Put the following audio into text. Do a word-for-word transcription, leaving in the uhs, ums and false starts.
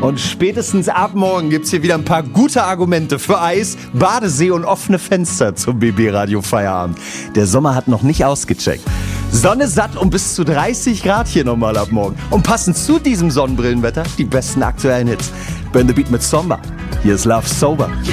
Und spätestens ab morgen gibt's hier wieder ein paar gute Argumente für Eis, Badesee und offene Fenster zum B B Radio Feierabend. Der Sommer hat noch nicht ausgecheckt. Sonne satt und bis zu dreißig Grad hier nochmal ab morgen. Und passend zu diesem Sonnenbrillenwetter die besten aktuellen Hits. Burn the Beat mit Somber. Hier ist Love Sober.